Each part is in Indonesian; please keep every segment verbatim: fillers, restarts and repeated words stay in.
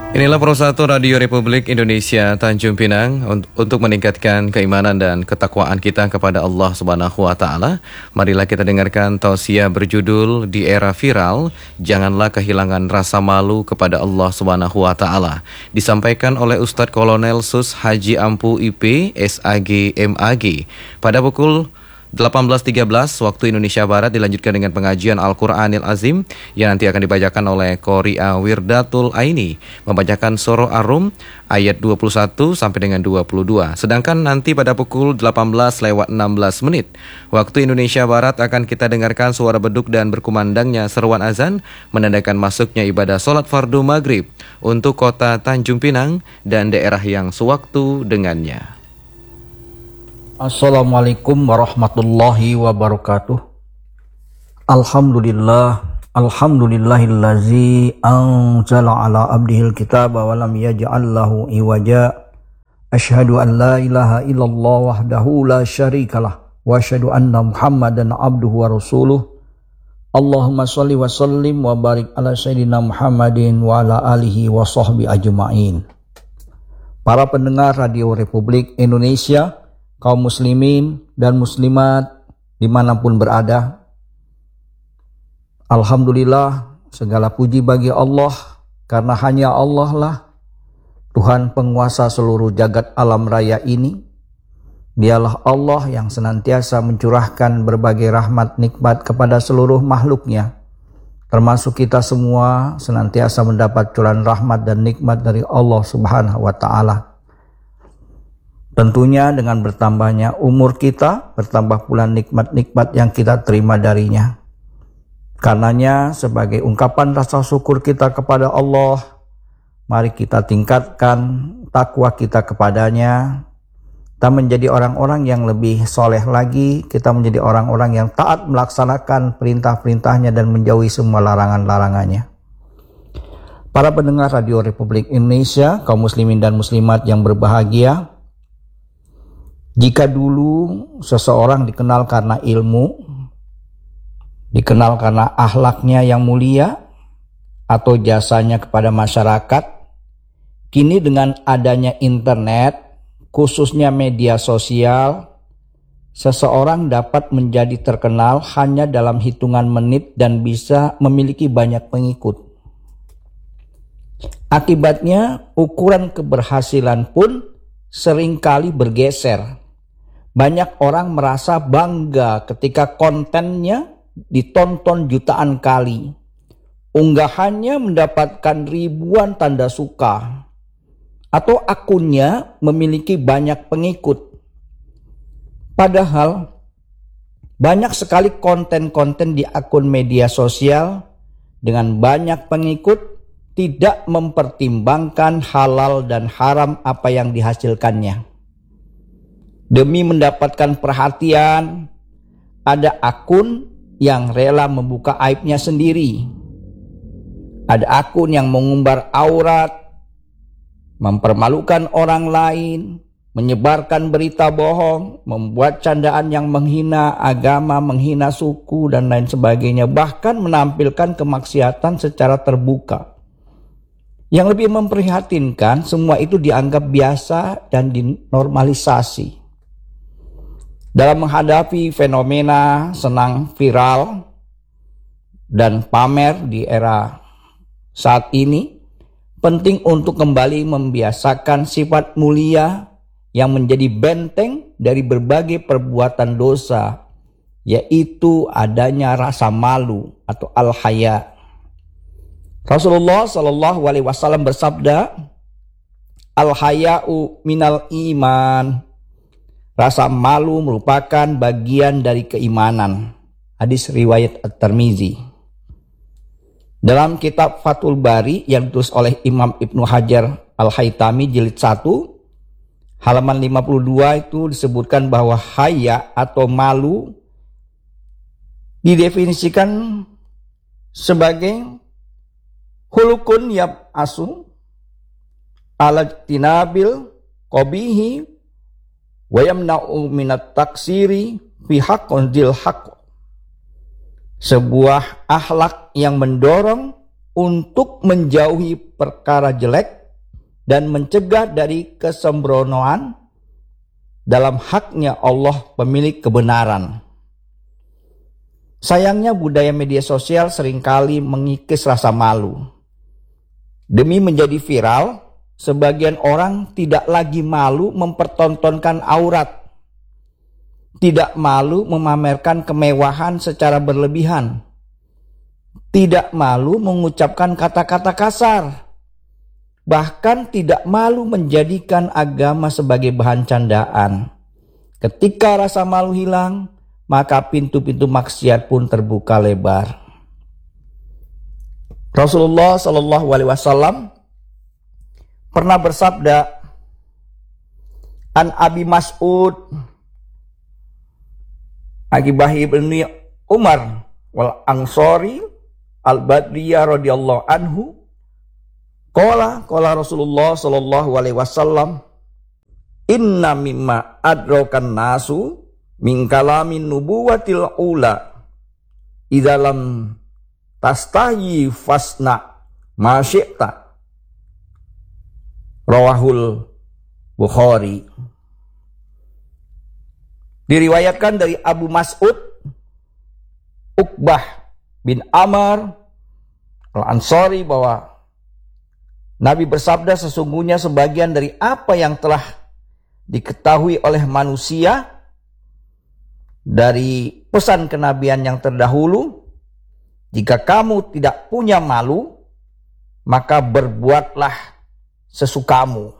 Inilah Persatu Radio Republik Indonesia Tanjung Pinang. Untuk meningkatkan keimanan dan ketakwaan kita kepada Allah Subhanahu wa taala, marilah kita dengarkan tausiah berjudul Di Era Viral, Janganlah Kehilangan Rasa Malu kepada Allah Subhanahu wa taala. Disampaikan oleh Ustadz Kolonel Sus Haji Ampu I P S A G M A G pada pukul delapan belas tiga belas waktu Indonesia Barat, dilanjutkan dengan pengajian Al-Quranil Azim yang nanti akan dibacakan oleh Qori'a Wirdatul Aini, membacakan Surah Ar-Rum ayat dua puluh satu sampai dengan dua puluh dua. Sedangkan nanti pada pukul delapan belas lewat enam belas menit waktu Indonesia Barat akan kita dengarkan suara beduk dan berkumandangnya seruan azan menandakan masuknya ibadah sholat fardu maghrib untuk kota Tanjung Pinang dan daerah yang sewaktu dengannya. Assalamualaikum warahmatullahi wabarakatuh. Alhamdulillah, alhamdulillahillazi anzala ala abdihil kitaba wa lam yaj'al lahu iwaja. Asyhadu an la ilaha illallah wahdahu la syarikalah wa asyhadu anna Muhammadan abduhu wa rasuluh. Allahumma shalli wa sallim wa barik ala sayyidina Muhammadin wa ala alihi wa sahbi ajma'in. Para pendengar Radio Republik Indonesia, kaum muslimin dan muslimat dimanapun berada, alhamdulillah, segala puji bagi Allah, karena hanya Allah lah Tuhan penguasa seluruh jagat alam raya ini. Dialah Allah yang senantiasa mencurahkan berbagai rahmat nikmat kepada seluruh makhluknya, termasuk kita semua senantiasa mendapat curahan rahmat dan nikmat dari Allah Subhanahu wa ta'ala. Tentunya dengan bertambahnya umur kita, bertambah pula nikmat-nikmat yang kita terima darinya. Karenanya sebagai ungkapan rasa syukur kita kepada Allah, mari kita tingkatkan takwa kita kepadanya. Kita menjadi orang-orang yang lebih soleh lagi, kita menjadi orang-orang yang taat melaksanakan perintah-perintahnya dan menjauhi semua larangan-larangannya. Para pendengar Radio Republik Indonesia, kaum muslimin dan muslimat yang berbahagia, jika dulu seseorang dikenal karena ilmu, dikenal karena akhlaknya yang mulia, atau jasanya kepada masyarakat, kini dengan adanya internet, khususnya media sosial, seseorang dapat menjadi terkenal hanya dalam hitungan menit dan bisa memiliki banyak pengikut. Akibatnya, ukuran keberhasilan pun seringkali bergeser. Banyak orang merasa bangga ketika kontennya ditonton jutaan kali. Unggahannya mendapatkan ribuan tanda suka. Atau akunnya memiliki banyak pengikut. Padahal banyak sekali konten-konten di akun media sosial dengan banyak pengikut tidak mempertimbangkan halal dan haram apa yang dihasilkannya. Demi mendapatkan perhatian, ada akun yang rela membuka aibnya sendiri. Ada akun yang mengumbar aurat, mempermalukan orang lain, menyebarkan berita bohong, membuat candaan yang menghina agama, menghina suku, dan lain sebagainya. Bahkan menampilkan kemaksiatan secara terbuka. Yang lebih memprihatinkan, semua itu dianggap biasa dan dinormalisasi. Dalam menghadapi fenomena senang viral dan pamer di era saat ini, penting untuk kembali membiasakan sifat mulia yang menjadi benteng dari berbagai perbuatan dosa, yaitu adanya rasa malu atau al-haya. Rasulullah Shallallahu Alaihi Wasallam bersabda, al-haya'u minal iman. Rasa malu merupakan bagian dari keimanan. Hadis riwayat At-Tirmizi. Dalam kitab Fathul Bari yang ditulis oleh Imam Ibnu Hajar Al-Haytami jilid satu, halaman lima puluh dua itu disebutkan bahwa haya atau malu didefinisikan sebagai hulukun yab asu ala tinabil qabihi wa yamna'u minat taksiri fi haqqin dzil haqq. Sebuah akhlak yang mendorong untuk menjauhi perkara jelek dan mencegah dari kesembronoan dalam haknya Allah pemilik kebenaran. Sayangnya budaya media sosial seringkali mengikis rasa malu. Demi menjadi viral, sebagian orang tidak lagi malu mempertontonkan aurat, tidak malu memamerkan kemewahan secara berlebihan, tidak malu mengucapkan kata-kata kasar, bahkan tidak malu menjadikan agama sebagai bahan candaan. Ketika rasa malu hilang, maka pintu-pintu maksiat pun terbuka lebar. Rasulullah Shallallahu Alaihi Wasallam pernah bersabda, An Abi Mas'ud Agibahi bin Umar wal Ansori al Badriyah radhiyallahu anhu, Qala qala Rasulullah sallallahu alaihi wasallam, inna mimma adrakan nasu min kalamin nubuwatil ula idza lam tastahi fasna ma syi'ta. Rawahul Bukhari. Diriwayatkan dari Abu Mas'ud Uqbah bin Amr Al-Ansari bahwa Nabi bersabda, sesungguhnya sebagian dari apa yang telah diketahui oleh manusia dari pesan kenabian yang terdahulu, jika kamu tidak punya malu, maka berbuatlah sesukamu.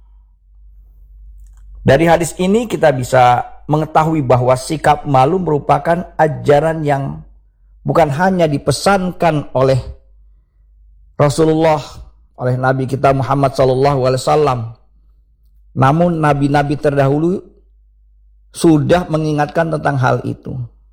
Dari hadis ini kita bisa mengetahui bahwa sikap malu merupakan ajaran yang bukan hanya dipesankan oleh Rasulullah, oleh Nabi kita Muhammad sallallahu alaihi wasallam, namun nabi-nabi terdahulu sudah mengingatkan tentang hal itu.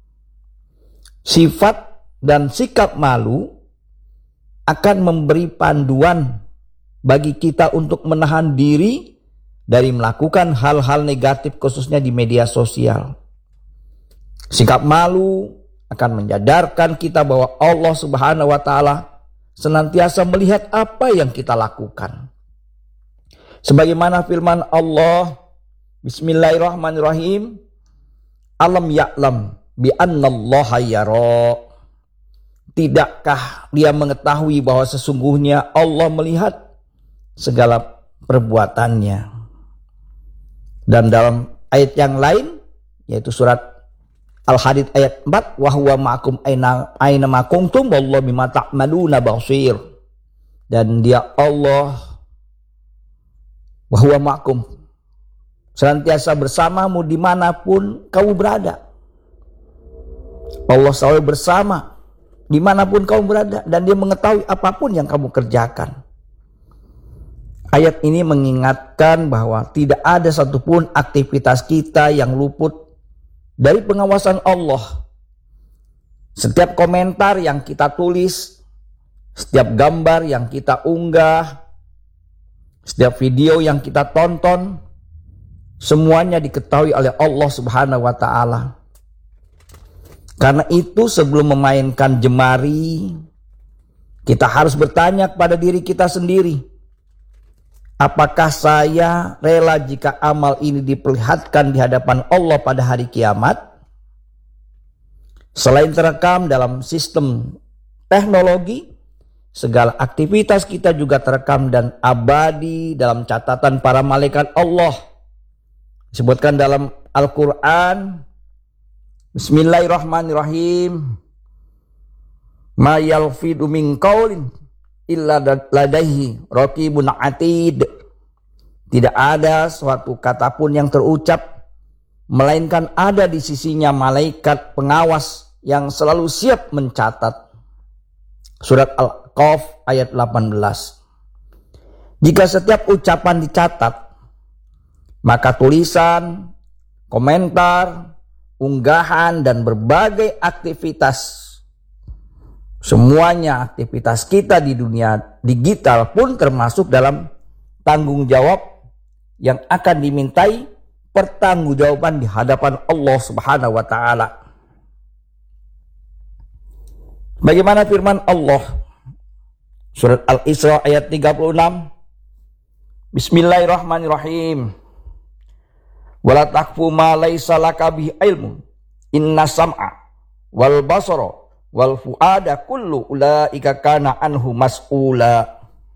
Sifat dan sikap malu akan memberi panduan bagi kita untuk menahan diri dari melakukan hal-hal negatif, khususnya di media sosial. Sikap malu akan menyadarkan kita bahwa Allah Subhanahu wa taala senantiasa melihat apa yang kita lakukan. Sebagaimana firman Allah, Bismillahirrahmanirrahim, Alam ya'lam bi annallaha yara. Tidakkah dia mengetahui bahwa sesungguhnya Allah melihat segala perbuatannya. Dan dalam ayat yang lain, yaitu surat Al-Hadid ayat empat, wa huwa ma'akum aina aina ma kuntum wallahu bima ta'maluna basir. Dan dia Allah, wa huwa ma'akum, senantiasa bersamamu dimanapun kamu berada. Allah selalu bersama dimanapun kamu berada, dan dia mengetahui apapun yang kamu kerjakan. Ayat ini mengingatkan bahwa tidak ada satupun aktivitas kita yang luput dari pengawasan Allah. Setiap komentar yang kita tulis, setiap gambar yang kita unggah, setiap video yang kita tonton, semuanya diketahui oleh Allah Subhanahu wa taala. Karena itu sebelum memainkan jemari, kita harus bertanya kepada diri kita sendiri, apakah saya rela jika amal ini diperlihatkan di hadapan Allah pada hari kiamat? Selain terekam dalam sistem teknologi, segala aktivitas kita juga terekam dan abadi dalam catatan para malaikat Allah. Disebutkan dalam Al-Quran, Bismillahirrahmanirrahim, ma yalfidu min qaulin illa ladaihi raqibun atid. Tidak ada suatu kata pun yang terucap melainkan ada di sisinya malaikat pengawas yang selalu siap mencatat. Surat Al-Qaf ayat delapan belas. Jika setiap ucapan dicatat, maka tulisan, komentar, unggahan, dan berbagai aktivitas, semuanya aktivitas kita di dunia digital pun termasuk dalam tanggung jawab yang akan dimintai pertanggungjawaban di hadapan Allah Subhanahu wa taala. Bagaimana firman Allah surat Al-Isra ayat tiga puluh enam, Bismillahirrahmanirrahim. Wala taqfu ma laisa laka bihi ilmun. Inna sam'a wal basara wal fuada kullu ulaika kana anhu mas'ula.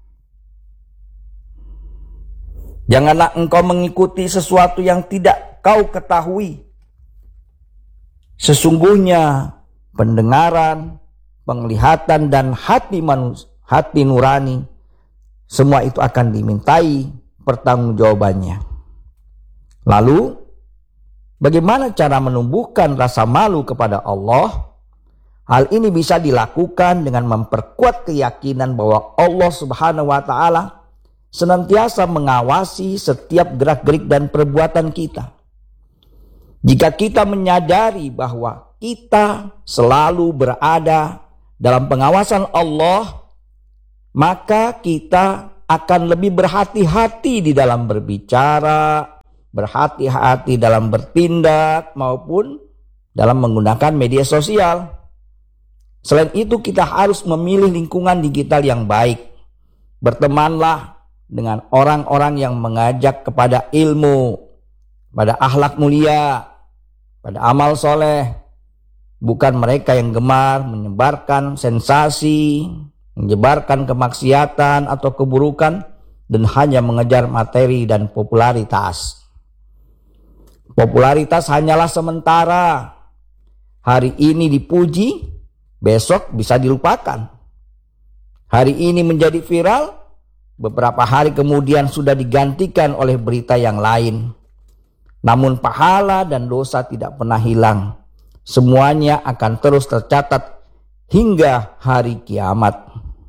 Janganlah engkau mengikuti sesuatu yang tidak kau ketahui. Sesungguhnya pendengaran, penglihatan dan hati manusia, hati nurani, semua itu akan dimintai pertanggungjawabannya. Lalu, bagaimana cara menumbuhkan rasa malu kepada Allah? Hal ini bisa dilakukan dengan memperkuat keyakinan bahwa Allah Subhanahu wa Ta'ala senantiasa mengawasi setiap gerak-gerik dan perbuatan kita. Jika kita menyadari bahwa kita selalu berada dalam pengawasan Allah, maka kita akan lebih berhati-hati di dalam berbicara, berhati-hati dalam bertindak, maupun dalam menggunakan media sosial. Selain itu, kita harus memilih lingkungan digital yang baik. Bertemanlah dengan orang-orang yang mengajak kepada ilmu, pada akhlak mulia, pada amal soleh. Bukan mereka yang gemar menyebarkan sensasi, menyebarkan kemaksiatan atau keburukan, dan hanya mengejar materi dan popularitas. Popularitas hanyalah sementara. Hari ini dipuji, besok bisa dilupakan. Hari ini menjadi viral, beberapa hari kemudian sudah digantikan oleh berita yang lain. Namun pahala dan dosa tidak pernah hilang. Semuanya akan terus tercatat hingga hari kiamat.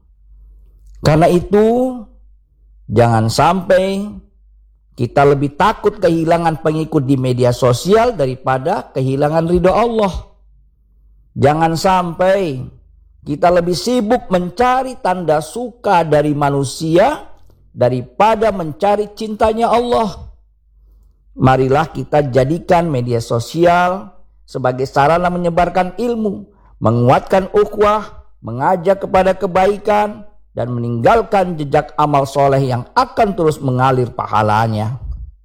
Karena itu, jangan sampai kita lebih takut kehilangan pengikut di media sosial daripada kehilangan ridho Allah. Jangan sampai kita lebih sibuk mencari tanda suka dari manusia daripada mencari cintanya Allah. Marilah kita jadikan media sosial sebagai sarana menyebarkan ilmu, menguatkan ukhuwah, mengajak kepada kebaikan, dan meninggalkan jejak amal soleh yang akan terus mengalir pahalanya.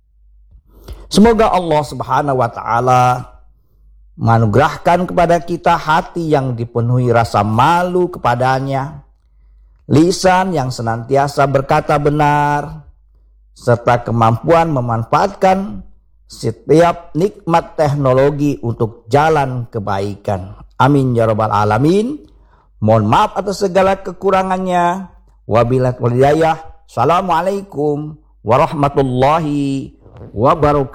Semoga Allah Subhanahu wa Ta'ala menganugerahkan kepada kita hati yang dipenuhi rasa malu kepadanya, lisan yang senantiasa berkata benar, serta kemampuan memanfaatkan setiap nikmat teknologi untuk jalan kebaikan. Amin ya rabbal alamin. Mohon maaf atas segala kekurangannya. Wabillahi walhidayah. Assalamualaikum warahmatullahi wabarakatuh.